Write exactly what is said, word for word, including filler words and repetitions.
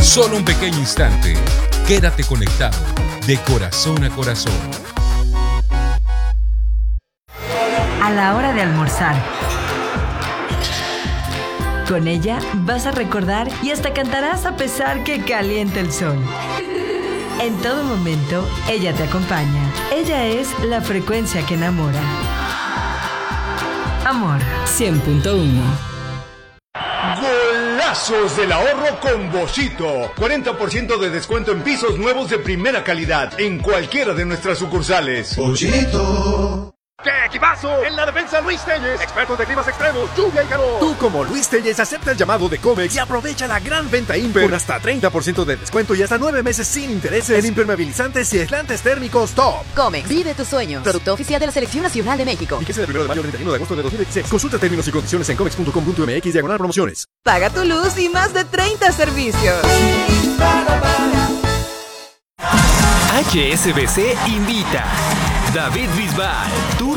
Solo un pequeño instante. Quédate conectado de corazón a corazón. A la hora de almorzar. Con ella vas a recordar y hasta cantarás a pesar que caliente el sol. En todo momento, ella te acompaña. Ella es la frecuencia que enamora. Amor. cien punto uno. Golazos del ahorro con Boschito. cuarenta por ciento de descuento en pisos nuevos de primera calidad en cualquiera de nuestras sucursales. Boschito. ¡Qué equipazo! En la defensa Luis Telles, expertos de climas extremos, lluvia y calor. Tú como Luis Telles acepta el llamado de Comex y aprovecha la gran venta Imper con hasta treinta por ciento de descuento y hasta nueve meses sin intereses en impermeabilizantes y aislantes térmicos top. Comex, vive tus sueños. Producto oficial de la Selección Nacional de México. Y que sea del primero de mayo al treinta y uno de agosto de dos mil veintiséis. Consulta términos y condiciones en comex punto com punto m x diagonal promociones. Paga tu luz y más de treinta servicios. H S B C invita. David Bisbal, tu